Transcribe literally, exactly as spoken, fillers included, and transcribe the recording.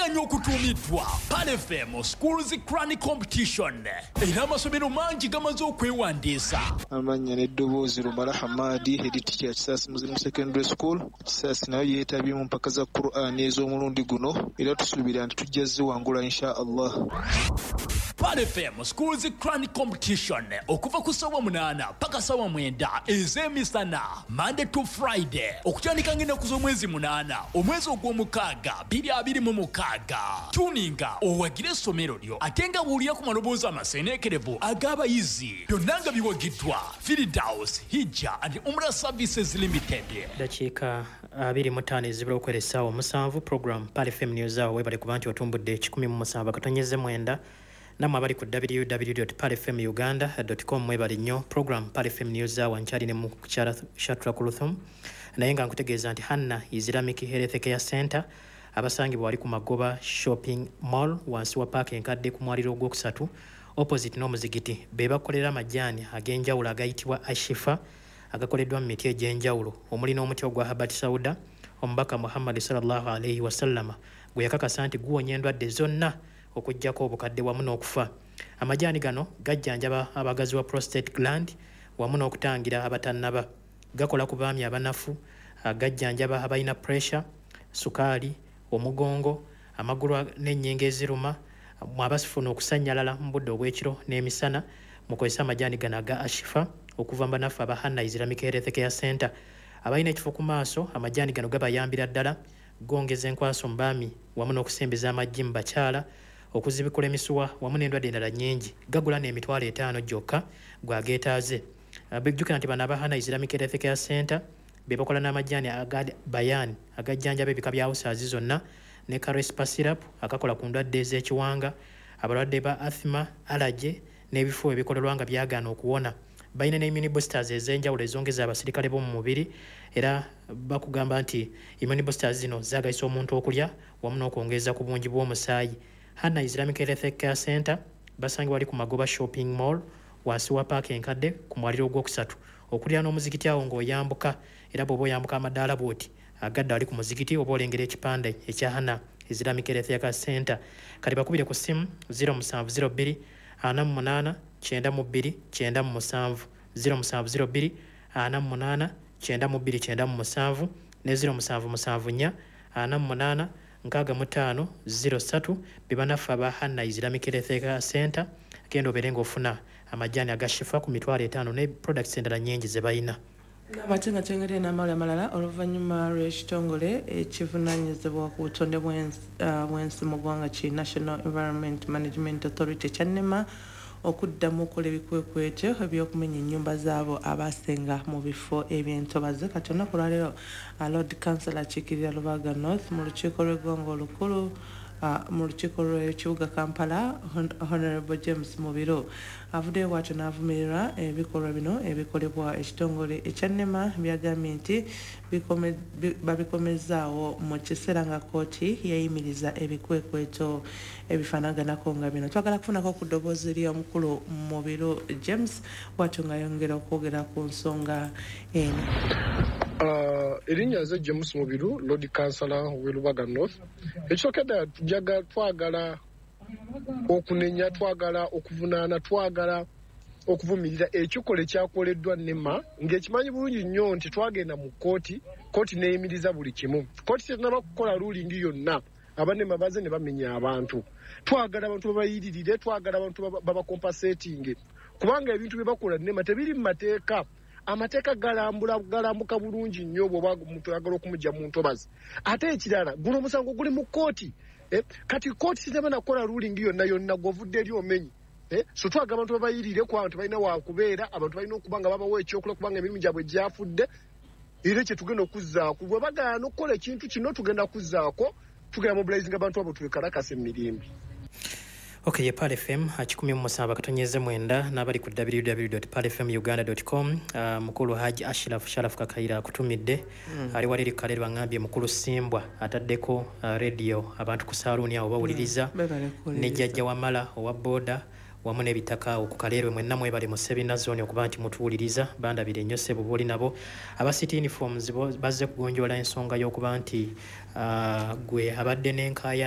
omuvuganya okutuumiddwa Pal F M Schools Crown Competition era amasomero mangi gamaze okwewandiisa. Amannya n'eddoboozi Lumala Hamadi head teacher ya Kisaasi Muslim Secondary School. Kisaasi nayo yeetabye mu mpaka za Qur'an ez'omulundi guno era tusuubira nti tujja ziwangula insha Allah. Pal F M Schools Crown Competition okuva ku ssaawa munaana paka ssaawa mwenda ez'emisana Monday to Friday okutandika ng'ennaku z'omwezi munaana omwezi ogw'omukaaga bbiri abiri mu mukaaga. Tuninga owagire essomero lyo ate nga buulira ku maloboozi amaseeneekerevu ag'abayizi byonna nga biwagiddwa Firdaus Hijja and Umrah Services Limited. Dakiika abiri mu ttaano ezibula okwera essaawa omusanvu program Pal F M News awo webale kuba nti watumbudde kikumi mu musanvu akatonyeze mwenda namwe abali ku w w w dot pal f m uganda dot com mwebale nnyo. Program Pal F M News awo nkyali ne mu kukyala Shatra Kuluthum naye nga nkutegeeza nti Hanna Islamic Health Care Center abasangibwa wali ku Magoba Shopping Mall wansi wa paaka enkadde ku mwaliro ogwokusatu opposite n'omuzigiti be bakolera amajjaani ag'enjawulo agayitibwa Ashifa agakoleddwa mu miti egy'enjawulo omuli n'omuti ogwa Habat Sauda. Omubaka Muhammad sallallahu alayhi wa sallama gwe yakakasa nti guwonya endwadde zonna okujjako obukadde wamu n'okufa. Amajjaani gano gajjanjaba abagazi wa prostate gland wamu n'okutangira abatannaba. Gakola ku baami abanafu, gajjanjaba abalina pressure, sukaali, omugongo, amagulu n'ennyingo eziruma, mwabasifuna okusannyalala mu budde obw'ekiro n'emisana mukozesa amajjaani gano aga Ashifa okuva mu banafu aba Hanna Islamic Health Care Center. Abalina ekifo ku maaso amajjaani gano gabayambira ddala gongeza enkwaso mu baami wamu n'okusembeza amaggi mu bakyala, okuzibikula emisuwa wamu n'endwadde endala nnyingi. Gagula n'emitwalo etaano gyokka gwageetaaze. Bijjukira nti bano aba Hanna Islamic Health Care Center be bakola n'amajjaani aga Bayan agajjanjaba ebika bya ulcers zonna ne Carespa syrup akakola ku ndwadde ez'ekiwanga, abalwadde ba asthma, allergy n'ebifo ebikolerwa nga byagaana okuwona. Balina ne immune boosters ez'enjawulo ezongeza abasirikale b'omu mubiri era bakugamba nti immune boosters zino zaagayisa omuntu okulya wamu n'okwongeza ku bungi bw'omusaayi. Hanna Islamic Health Care Center basangibwa wali ku Magoba Shopping Mall wansi wa paaka enkadde ku mwaliro ogwokusatu okulira n'omuzigiti awo ng'oyambuka era bw'oba oyambuka amadaala bw'oti agadda wali ku muzigiti oba olengera ekipande ekya Hanna Islamic Health Care Center. Kati bakubire ku ssimu zero seven zero two ana mu munaana kyenda mu bbiri kyenda mu musanvu zero seven zero two ana mu munaana kyenda mu bbiri kyenda mu musanvu ne zero seven seven nnya ana mu munaana nkaaga mu ttaano zero three bibanafu aba Hanna Islamic Health Care Center genda obeere ng'ofuna amajjaani agashifa ku mitwalo etaano ne products endala nnyingi ze balina. Amatenga tengerera n'amawulire amalala oluvannyuma lw'ekitongole ekivunaanyizibwa ku butonde bw'ensi mu ggwanga ki National Environment Management Authority kya NEMA okuddamu okukola ebikwekweto ebyokumenya ennyumba zaabo abasenga mu bifo eby'entobazi. Kati olunaku lwaleero Lord Councillor akiikirira Lubaga North mu lukiiko lw'eggwanga olukulu mu lukiiko lw'ekibuga Kampala Honorable James Mubiro avuddeyo bw'atyo n'avumirira ebikolwa bino ebikolebwa ekitongole ekya NEMA byagambye nti babikomezaawo mu kiseera nga kkooti yayimiriza ebikwekweto ebifaanaganako nga bino. Twagala kufunako ku ddoboozi ly'omukulu Mubiro James bw'atyo nga yongera okwogera ku nsonga eno. Erinnya nze James Mubiru Lord Councillor we Lubaga North. Ekyokedda tujaga twagala okunenya, twagala okuvunaana, twagala okuvumirira ekikole kyakoleddwa NEMA ng'ekimanyi bulungi nnyo nti twagenda mu kkooti, kkooti neeyimiriza buli kimu. Kkooti tetunaba kukola ruling yonna aba NEMA baze ne bamenya abantu. Twagala abantu babayiririre, twagala abantu babakompensating kubanga ebintu bye bakola NEMA tebiri mu mateeka. Amateeka galambula galambuka bulungi nnyo bw'oba omuntu ayagala okumugya mu ntobazi. Ate ekirala guno omusango guli mu kkooti. Eh, kati kkooti sinaba nakola ruling yonna yonna gw'ovudde eri omenyi. Eh, so twaga abantu babayirire ku abantu balina wa kubeera, abantu balina okuba nga babawa ekyokulya kubanga emirimu gyabwe gyafudde. Era kye tugenda okuzzaako bwe bagaana okukola ekintu kino tugenda kuzzaako tugenda mobilizing abantu abo tubekalakasa emirimbi. Okay, Pal F M kikumi mu musanvu akatonyeze mwenda n'abali ku w w w dot pal f m uganda dot com. Uh, mukulu Haji Ashraf Sharaf Kakayira akutumidde mm. ali wali likalelwa ngambye mukulu Simbwa ataddeko uh, radio abantu ku salooni awo bawuliriza mm. ne jjajja Wamala owa boda wamu n'ebitaka okukalerwe mwenna mwebale mu Sebina zone okuba nti mutuwuliriza bandabire nnyo ssebo boli nabo aba city uniforms bazze kugonjoola ensonga y'okuba nti uh, gwe abadde n'enkaaya